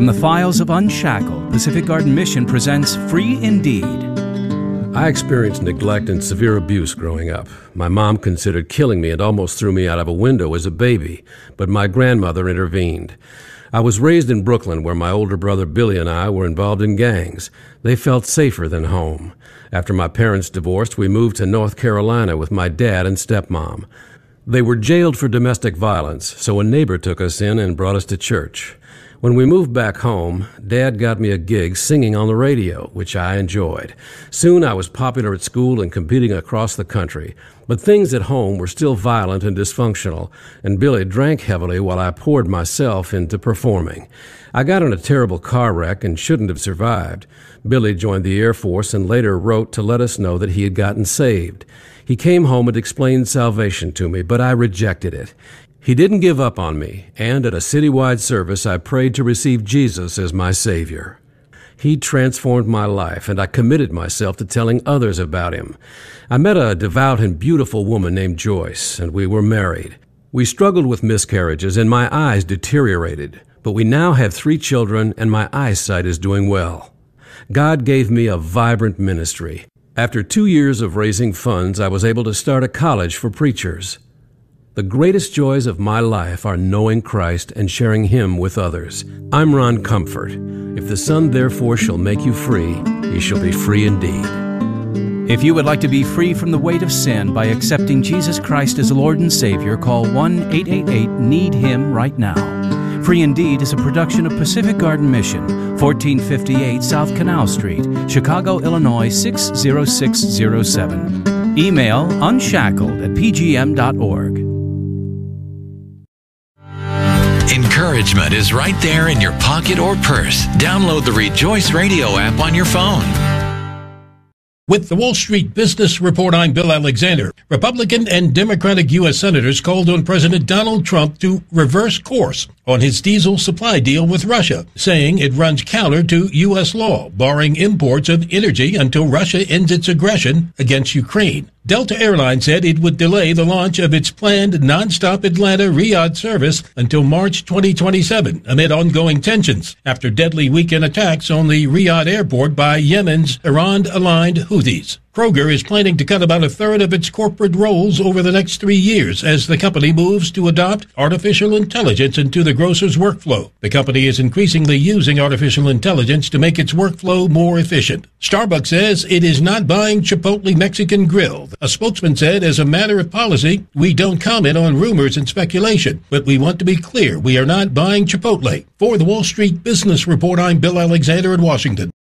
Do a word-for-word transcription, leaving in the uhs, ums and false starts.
From the files of Unshackled, Pacific Garden Mission presents Free Indeed. I experienced neglect and severe abuse growing up. My mom considered killing me and almost threw me out of a window as a baby, but my grandmother intervened. I was raised in Brooklyn, where my older brother Billy and I were involved in gangs. They felt safer than home. After my parents divorced, we moved to North Carolina with my dad and stepmom. They were jailed for domestic violence, so a neighbor took us in and brought us to church. When we moved back home, Dad got me a gig singing on the radio, which I enjoyed. Soon I was popular at school and competing across the country. But things at home were still violent and dysfunctional, and Billy drank heavily while I poured myself into performing. I got in a terrible car wreck and shouldn't have survived. Billy joined the Air Force and later wrote to let us know that he had gotten saved. He came home and explained salvation to me, but I rejected it. He didn't give up on me, and at a citywide service I prayed to receive Jesus as my Savior. He transformed my life, and I committed myself to telling others about him. I met a devout and beautiful woman named Joyce, and we were married. We struggled with miscarriages, and my eyes deteriorated, but we now have three children, and my eyesight is doing well. God gave me a vibrant ministry. After two years of raising funds, I was able to start a college for preachers. The greatest joys of my life are knowing Christ and sharing Him with others. I'm Ron Comfort. If the Son therefore shall make you free, you shall be free indeed. If you would like to be free from the weight of sin by accepting Jesus Christ as Lord and Savior, call one eight eight eight need him right now. Free Indeed is a production of Pacific Garden Mission, fourteen fifty-eight South Canal Street, Chicago, Illinois six zero six zero seven. Email unshackled at p g m dot org. Encouragement is right there in your pocket or purse. Download the Rejoice Radio app on your phone. With the Wall Street Business Report, I'm Bill Alexander. Republican and Democratic U S senators called on President Donald Trump to reverse course on his diesel supply deal with Russia, saying it runs counter to U S law, barring imports of energy until Russia ends its aggression against Ukraine. Delta Airlines said it would delay the launch of its planned nonstop Atlanta-Riyadh service until March twenty twenty-seven amid ongoing tensions after deadly weekend attacks on the Riyadh airport by Yemen's Iran-aligned Houthis. Kroger is planning to cut about a third of its corporate roles over the next three years as the company moves to adopt artificial intelligence into the grocer's workflow. The company is increasingly using artificial intelligence to make its workflow more efficient. Starbucks says it is not buying Chipotle Mexican Grill. A spokesman said, as a matter of policy, we don't comment on rumors and speculation, but we want to be clear, we are not buying Chipotle. For the Wall Street Business Report, I'm Bill Alexander in Washington.